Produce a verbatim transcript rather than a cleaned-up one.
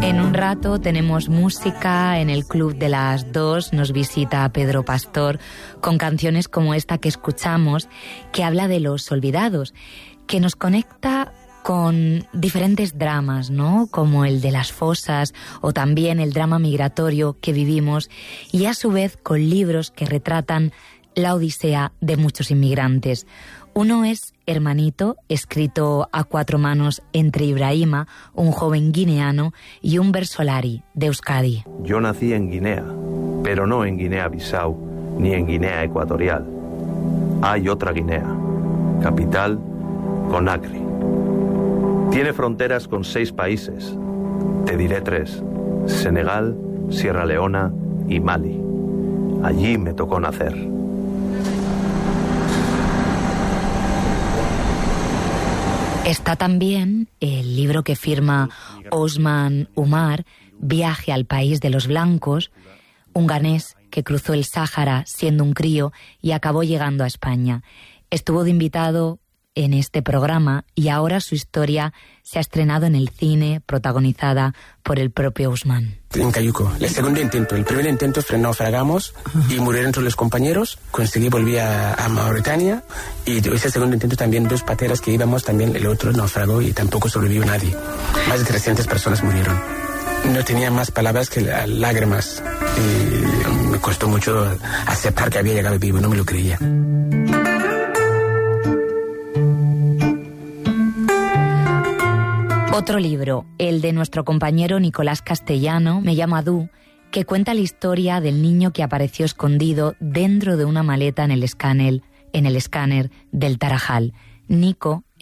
En un rato tenemos música, en el Club de las Dos nos visita Pedro Pastor con canciones como esta que escuchamos, que habla de los olvidados, que nos conecta con diferentes dramas, ¿no? Como el de las fosas o también el drama migratorio que vivimos, y a su vez con libros que retratan la odisea de muchos inmigrantes. Uno es Hermanito, escrito a cuatro manos entre Ibrahima, un joven guineano, y un Versolari de Euskadi. Yo nací en Guinea, pero no en Guinea-Bissau ni en Guinea Ecuatorial. Hay otra Guinea, capital Conakry. Tiene fronteras con seis países, te diré tres: Senegal, Sierra Leona y Mali. Allí me tocó nacer. Está también el libro que firma Osman Umar, Viaje al país de los blancos, un ganés que cruzó el Sáhara siendo un crío y acabó llegando a España. Estuvo de invitado en este programa y ahora su historia se ha estrenado en el cine, protagonizada por el propio Usman. En Cayuco, el segundo intento. El primer intento naufragamos y murieron todos los compañeros. Conseguí volver a, a Mauritania, y ese segundo intento también dos pateras que íbamos, también el otro naufragó y tampoco sobrevivió nadie. Más de trescientas personas murieron. No tenía más palabras que lágrimas, y me costó mucho aceptar que había llegado vivo, no me lo creía. Otro libro, el de nuestro compañero Nicolás Castellano, Me llamo Adu, que cuenta la historia del niño que apareció escondido dentro de una maleta en el escáner, en el escáner del Tarajal. Nico